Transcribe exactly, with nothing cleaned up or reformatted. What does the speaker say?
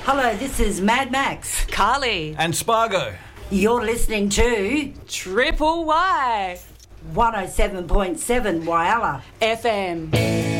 Hello, this is Mad Max. Carly. And Spargo. You're listening to Triple Y. one oh seven point seven Whyalla F M.